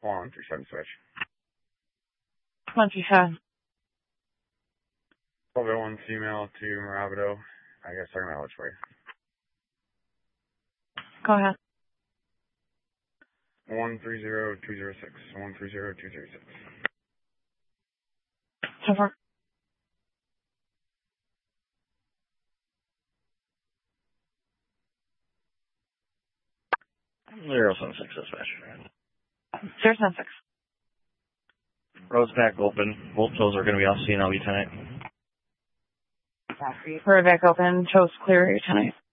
137 switch. 137. 1201 female to Maravido. I guess I'm going to for you. Go ahead. 130206. 130206. So far. 076 dispatch. 076. Road's back open. Both toes are going to be off CNLB tonight. Road back open. Toes clear tonight.